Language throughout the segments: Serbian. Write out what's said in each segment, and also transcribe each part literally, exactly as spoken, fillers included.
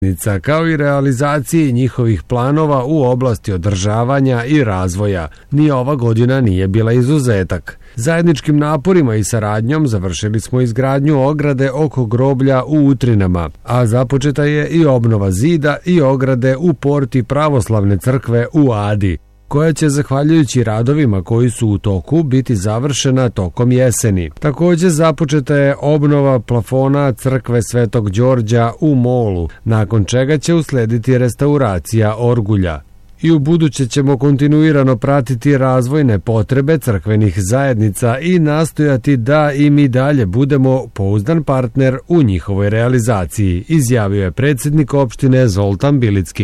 kao i realizaciji njihovih planova u oblasti održavanja i razvoja. Ni ova godina nije bila izuzetak. Zajedničkim naporima i saradnjom završili smo izgradnju ograde oko groblja u Utrinama, a započeta je i obnova zida i ograde u porti Pravoslavne crkve u Adi, koja će, zahvaljujući radovima koji su u toku, biti završena tokom jeseni. Također započeta je obnova plafona crkve Svetog Đorđa u Molu, nakon čega će uslediti restauracija orgulja. I u buduće ćemo kontinuirano pratiti razvojne potrebe crkvenih zajednica i nastojati da i mi dalje budemo pouzdan partner u njihovoj realizaciji, izjavio je predsjednik opštine Zoltan Bilicki.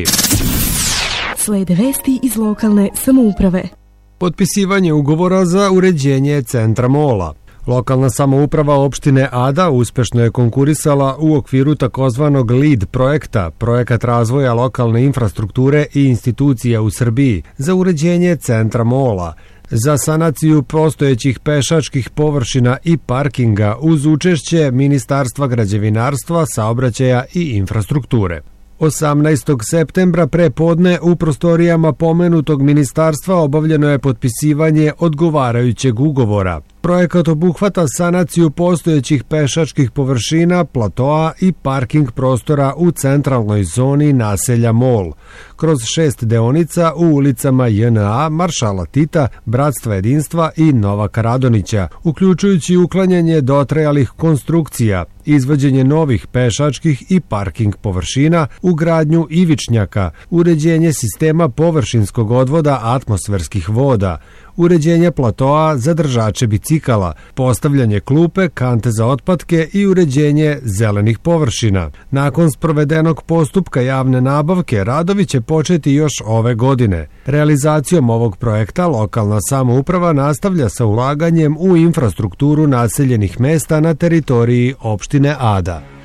Slede vesti iz lokalne samouprave. Potpisivanje ugovora za uređenje centra Mola. Lokalna samouprava opštine Ada uspešno je konkurisala u okviru takozvanog LEAD projekta, projekat razvoja lokalne infrastrukture i institucija u Srbiji, za uređenje centra Mola, za sanaciju postojećih pešačkih površina i parkinga uz učešće Ministarstva građevinarstva, saobraćaja i infrastrukture. osamnaestog septembra pre podne u prostorijama pomenutog ministarstva obavljeno je potpisivanje odgovarajućeg ugovora. Projekat obuhvata sanaciju postojećih pešačkih površina, platoa i parking prostora u centralnoj zoni naselja Mol, kroz šest deonica u ulicama J N A, Maršala Tita, Bratstva jedinstva i Novaka Radonića, uključujući uklanjanje dotrajalih konstrukcija, izvođenje novih pešačkih i parking površina, ugradnju ivičnjaka, uređenje sistema površinskog odvoda atmosferskih voda, uređenje platoa za držače bicikala, postavljanje klupe, kante za otpadke i uređenje zelenih površina. Nakon sprovedenog postupka javne nabavke, radovi će početi još ove godine. Realizacijom ovog projekta lokalna samouprava nastavlja sa ulaganjem u infrastrukturu naseljenih mesta na teritoriji opštine Ada.